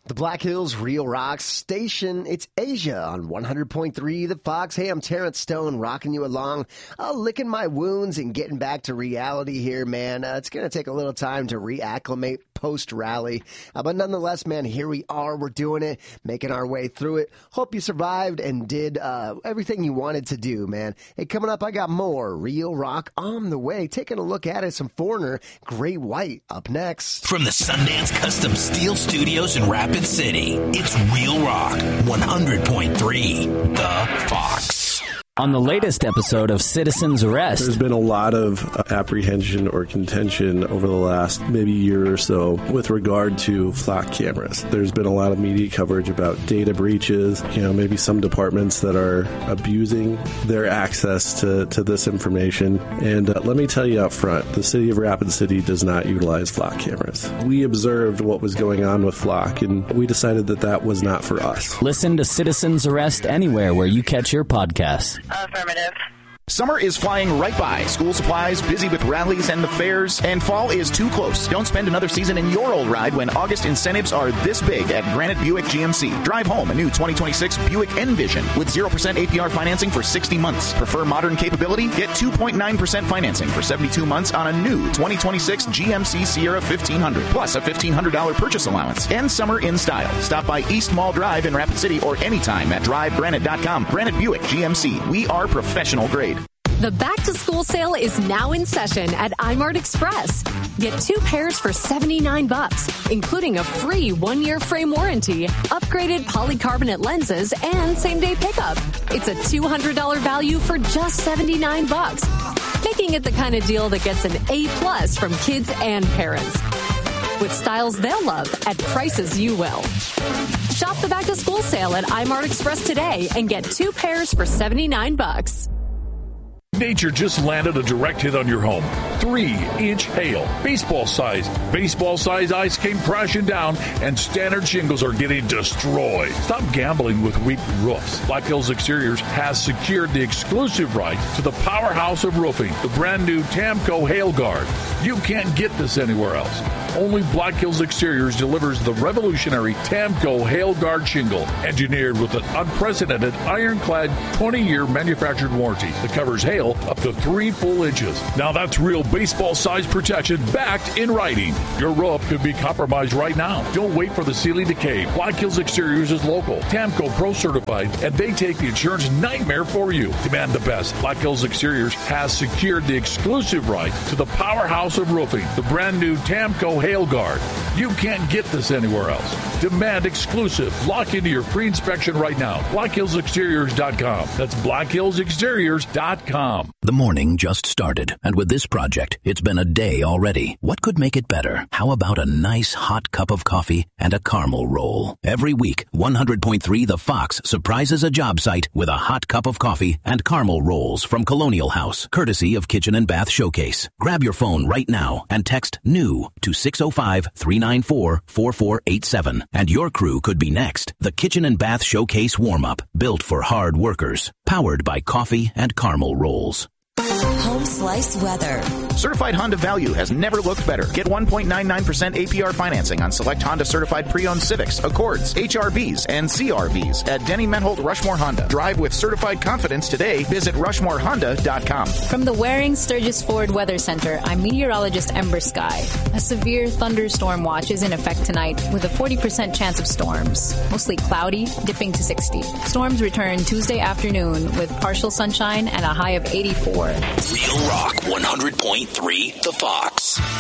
The Black Hills Real Rock Station. It's Asia on 100.3 The Fox. Hey, I'm Terrence Stone, rocking you along, licking my wounds and getting back to reality here, man. It's going to take a little time to reacclimate post-rally. But nonetheless, man, here we are. We're doing it, making our way through it. Hope you survived and did everything you wanted to do, man. Hey, coming up, I got more Real Rock on the way. Taking a look at it, some Foreigner, Great White up next. From the Sundance Custom Steel Studios in Rapid City, it's Real Rock 100.3 The Fox. On the latest episode of Citizen's Arrest, there's been a lot of apprehension or contention over the last maybe year or so with regard to flock cameras. There's been a lot of media coverage about data breaches, maybe some departments that are abusing their access to this information. And let me tell you up front, the city of Rapid City does not utilize flock cameras. We observed what was going on with flock, and we decided that was not for us. Listen to Citizen's Arrest anywhere where you catch your podcasts. Affirmative. Summer is flying right by. School supplies, busy with rallies and the fairs, and fall is too close. Don't spend another season in your old ride when August incentives are this big at Granite Buick GMC. Drive home a new 2026 Buick Envision with 0% APR financing for 60 months. Prefer modern capability? Get 2.9% financing for 72 months on a new 2026 GMC Sierra 1500, plus a $1,500 purchase allowance. End summer in style. Stop by East Mall Drive in Rapid City or anytime at drivegranite.com. Granite Buick GMC. We are professional grade. The back-to-school sale is now in session at iMart Express. Get 2 pairs for $79, including a free 1-year frame warranty, upgraded polycarbonate lenses, and same-day pickup. It's a $200 value for just $79, making it the kind of deal that gets an A+ from kids and parents. With styles they'll love at prices you will. Shop the back-to-school sale at iMart Express today and get 2 pairs for $79. Nature just landed a direct hit on your home. 3-inch hail. Baseball size ice came crashing down, and standard shingles are getting destroyed. Stop gambling with weak roofs. Black Hills Exteriors has secured the exclusive right to the powerhouse of roofing, the brand new Tamco Hail Guard. You can't get this anywhere else. Only Black Hills Exteriors delivers the revolutionary Tamco Hail Guard shingle, engineered with an unprecedented ironclad 20-year manufactured warranty that covers hail up to 3 full inches. Now that's real baseball-sized protection backed in writing. Your roof could be compromised right now. Don't wait for the ceiling to cave. Black Hills Exteriors is local, Tamco Pro certified, and they take the insurance nightmare for you. Demand the best. Black Hills Exteriors has secured the exclusive right to the powerhouse of roofing, the brand new Tamco Hail Guard. You can't get this anywhere else. Demand exclusive. Lock into your free inspection right now. BlackHillsExteriors.com. That's BlackHillsExteriors.com. The morning just started, and with this project, it's been a day already. What could make it better? How about a nice hot cup of coffee and a caramel roll? Every week, 100.3 The Fox surprises a job site with a hot cup of coffee and caramel rolls from Colonial House, courtesy of Kitchen and Bath Showcase. Grab your phone right now and text NEW to 605-394-4487, and your crew could be next. The Kitchen and Bath Showcase warm-up, built for hard workers, powered by coffee and caramel rolls. Home Slice Weather. Certified Honda Value has never looked better. Get 1.99% APR financing on select Honda certified pre-owned Civics, Accords, HRVs, and CRVs at Denny Menholt Rushmore Honda. Drive with certified confidence today. Visit RushmoreHonda.com. From the Waring Sturgis Ford Weather Center, I'm meteorologist Ember Sky. A severe thunderstorm watch is in effect tonight with a 40% chance of storms. Mostly cloudy, dipping to 60. Storms return Tuesday afternoon with partial sunshine and a high of 84. Real Rock 100.3 The Fox.